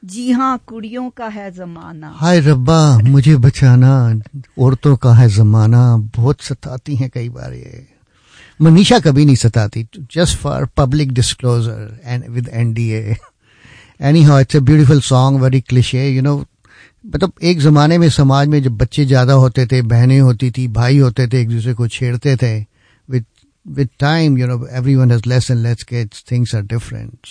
जी हाँ कुड़ियों का है जमाना. हाय रब्बा मुझे बचाना, औरतों का है जमाना. बहुत सताती हैं कई बार ये. मनीषा कभी नहीं सताती. Just for public disclosure and with NDA. Anyhow, it's a beautiful song, very cliche, you know. मतलब एक जमाने में समाज में जब बच्चे ज्यादा होते थे, बहनें होती थी, भाई होते थे, एक दूसरे को छेड़ते थे. With time, you know, everyone has less and less kids. Things are different.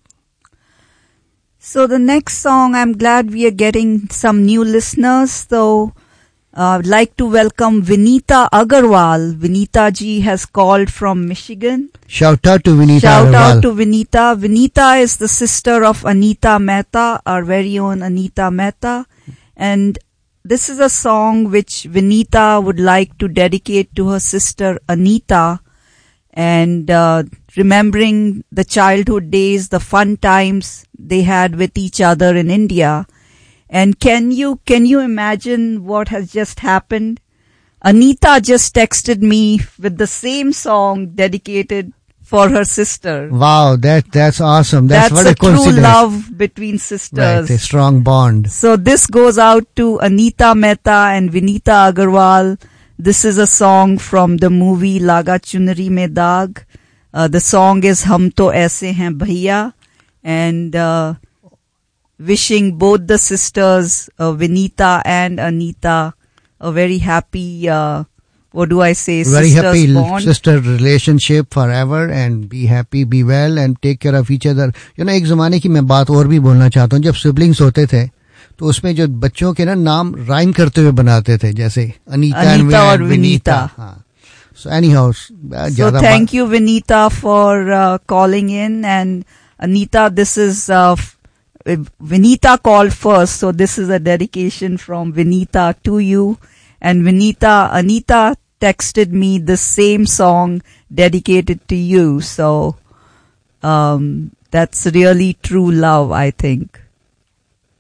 So the next song, I'm glad we are getting some new listeners. So I'd like to welcome Vinita Agarwal. Vinita ji has called from Michigan. Shout out to Vinita Shout Agarwal. out to Vinita. Vinita is the sister of Anita Mehta, our very own Anita Mehta. And this is a song which Vinita would like to dedicate to her sister Anita. And remembering the childhood days, the fun times they had with each other in India. And can you imagine what has just happened? Anita just texted me with the same song dedicated for her sister. Wow, that's awesome. That's what a a coincidence. True love between sisters. Right, a strong bond. So this goes out to Anita Mehta and Vinita Agarwal. This is a song from the movie Laga Chunari Mein Daag. The song is Hum To Aise Hain Bhaiya. And wishing both the sisters, Vinita and Anita, a very happy, very happy bond. Sister relationship forever, and be happy, be well, and take care of each other. You know, एक ज़माने की मैं बात और भी बोलना चाहता हूँ. जब siblings होते थे, तो उसमें जो बच्चों के ना नाम राइम करते हुए बनाते थे, जैसे अनीता और विनीता. हाँ. So anyhow, so thank you Vinita for calling in, and Anita, this is Vinita called first, so this is a dedication from Vinita to you. And Anita texted me the same song dedicated to you. So that's really true love, I think.